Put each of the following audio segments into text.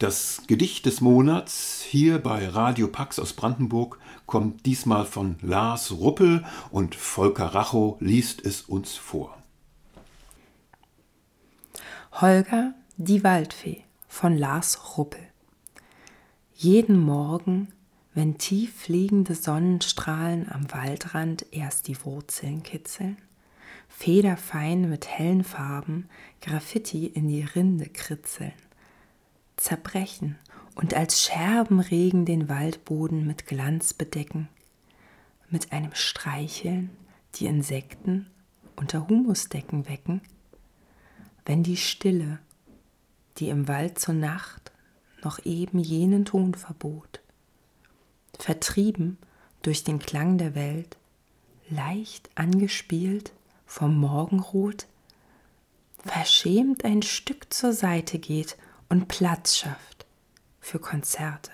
Das Gedicht des Monats hier bei Radio Pax aus Brandenburg kommt diesmal von Lars Ruppel und Volker Rachow liest es uns vor. Holger, die Waldfee von Lars Ruppel. Jeden Morgen, wenn tief fliegende Sonnenstrahlen am Waldrand erst die Wurzeln kitzeln, federfein mit hellen Farben Graffiti in die Rinde kritzeln, zerbrechen und als Scherbenregen den Waldboden mit Glanz bedecken, mit einem Streicheln die Insekten unter Humusdecken wecken, wenn die Stille, die im Wald zur Nacht noch eben jenen Ton verbot, vertrieben durch den Klang der Welt, leicht angespielt vom Morgenrot, verschämt ein Stück zur Seite geht und Platz schafft für Konzerte.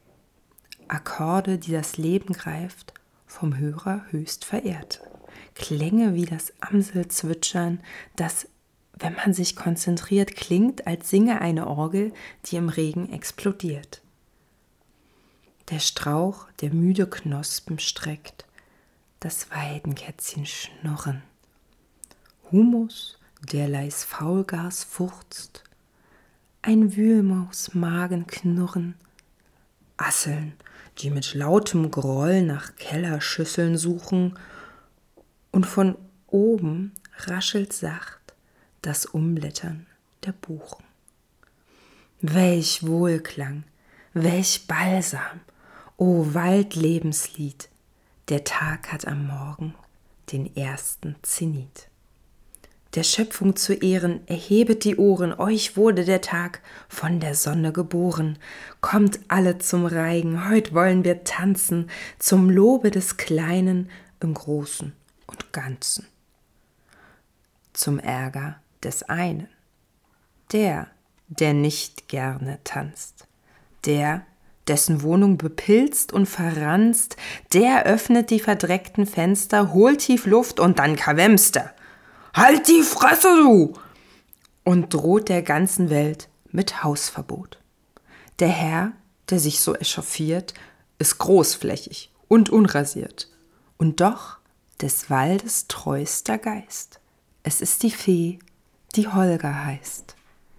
Akkorde, die das Leben greift, vom Hörer höchst verehrt. Klänge wie das Amselzwitschern, das, wenn man sich konzentriert, klingt, als singe eine Orgel, die im Regen explodiert. Der Strauch, der müde Knospen streckt, das Weidenkätzchen schnurren. Humus, der leis Faulgas furzt, ein Wühlmausmagen knurren, Asseln, die mit lautem Groll nach Kellerschüsseln suchen, und von oben raschelt sacht das Umblättern der Buchen. Welch Wohlklang, welch Balsam, o Waldlebenslied, der Tag hat am Morgen den ersten Zenit. Der Schöpfung zu Ehren, erhebet die Ohren, euch wurde der Tag von der Sonne geboren. Kommt alle zum Reigen, heut wollen wir tanzen, zum Lobe des Kleinen im Großen und Ganzen. Zum Ärger des einen, der nicht gerne tanzt, der, dessen Wohnung bepilzt und verranzt, der öffnet die verdreckten Fenster, holt tief Luft und dann kawemster. Halt die Fresse, du! Und droht der ganzen Welt mit Hausverbot. Der Herr, der sich so echauffiert, ist großflächig und unrasiert und doch des Waldes treuster Geist. Es ist die Fee, die Holger heißt.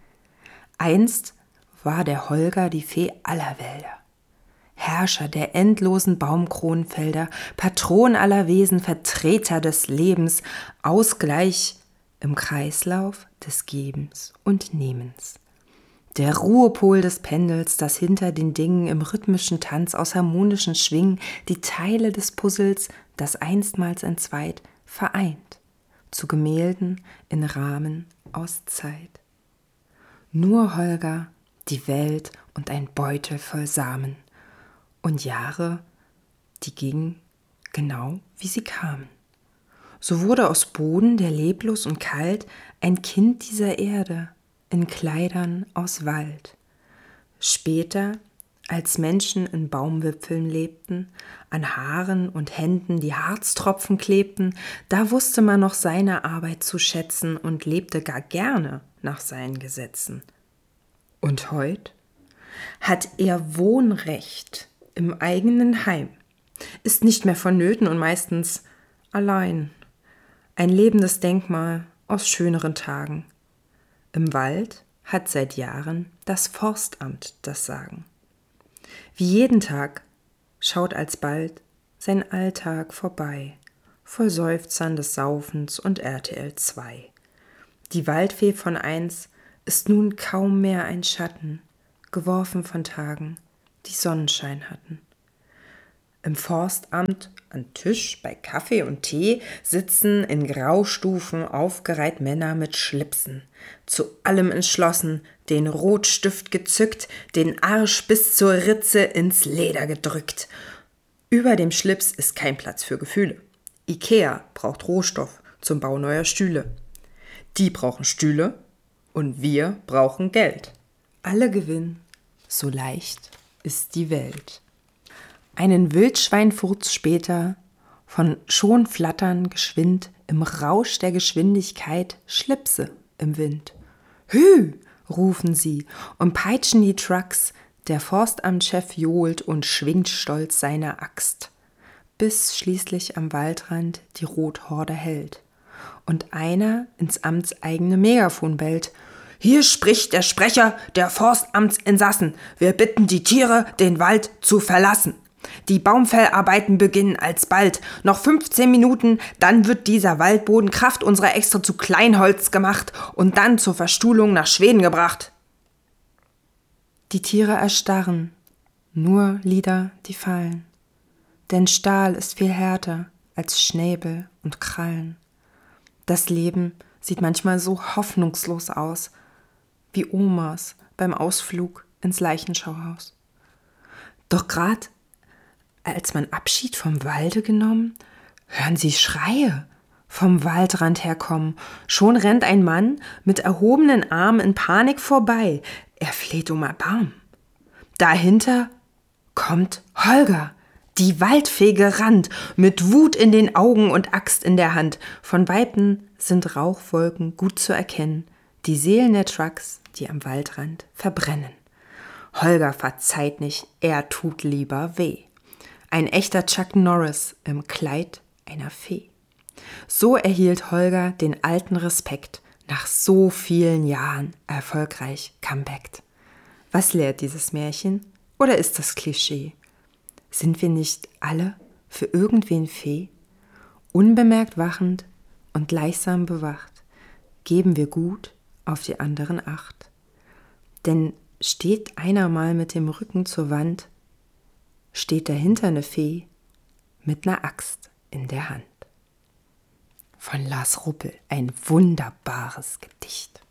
Einst war der Holger die Fee aller Wälder, Herrscher der endlosen Baumkronenfelder, Patron aller Wesen, Vertreter des Lebens, Ausgleich im Kreislauf des Gebens und Nehmens. Der Ruhepol des Pendels, das hinter den Dingen im rhythmischen Tanz aus harmonischen Schwingen die Teile des Puzzles, das einstmals entzweit, vereint, zu Gemälden in Rahmen aus Zeit. Nur Holger, die Welt und ein Beutel voll Samen. Und Jahre, die gingen genau wie sie kamen. So wurde aus Boden, der leblos und kalt, ein Kind dieser Erde in Kleidern aus Wald. Später, als Menschen in Baumwipfeln lebten, an Haaren und Händen die Harztropfen klebten, da wusste man noch seine Arbeit zu schätzen und lebte gar gerne nach seinen Gesetzen. Und heut hat er Wohnrecht im eigenen Heim, ist nicht mehr vonnöten und meistens allein. Ein lebendes Denkmal aus schöneren Tagen. Im Wald hat seit Jahren das Forstamt das Sagen. Wie jeden Tag schaut alsbald sein Alltag vorbei, voll Seufzern des Saufens und RTL 2. Die Waldfee von einst ist nun kaum mehr ein Schatten, geworfen von Tagen, die Sonnenschein hatten. Im Forstamt an Tisch bei Kaffee und Tee sitzen in Graustufen aufgereiht Männer mit Schlipsen, zu allem entschlossen, den Rotstift gezückt, den Arsch bis zur Ritze ins Leder gedrückt. Über dem Schlips ist kein Platz für Gefühle. Ikea braucht Rohstoff zum Bau neuer Stühle. Die brauchen Stühle und wir brauchen Geld. Alle gewinnen, so leicht ist die Welt. Einen Wildschweinfurz später, von schon flattern geschwind, im Rausch der Geschwindigkeit Schlipse im Wind. Hü, rufen sie und peitschen die Trucks. Der Forstamtschef johlt und schwingt stolz seine Axt, bis schließlich am Waldrand die Rothorde hält und einer ins amtseigene Megafon bellt: Hier spricht der Sprecher der Forstamtsinsassen. Wir bitten die Tiere, den Wald zu verlassen. Die Baumfellarbeiten beginnen alsbald. Noch 15 Minuten, dann wird dieser Waldboden Kraft unserer extra zu Kleinholz gemacht und dann zur Verstuhlung nach Schweden gebracht. Die Tiere erstarren, nur Lieder, die fallen. Denn Stahl ist viel härter als Schnäbel und Krallen. Das Leben sieht manchmal so hoffnungslos aus, wie Omas beim Ausflug ins Leichenschauhaus. Doch grad als man Abschied vom Walde genommen, hören sie Schreie vom Waldrand herkommen. Schon rennt ein Mann mit erhobenen Armen in Panik vorbei. Er fleht um Erbarmen. Dahinter kommt Holger, die Waldfee gerannt, mit Wut in den Augen und Axt in der Hand. Von Weitem sind Rauchwolken gut zu erkennen, die Seelen der Trucks, die am Waldrand verbrennen. Holger verzeiht nicht, er tut lieber weh. Ein echter Chuck Norris im Kleid einer Fee. So erhielt Holger den alten Respekt, nach so vielen Jahren erfolgreich comebackt. Was lehrt dieses Märchen? Oder ist das Klischee? Sind wir nicht alle für irgendwen Fee? Unbemerkt wachend und gleichsam bewacht, geben wir gut auf die anderen Acht. Denn steht einer mal mit dem Rücken zur Wand, steht dahinter eine Fee mit einer Axt in der Hand. Von Lars Ruppel, ein wunderbares Gedicht.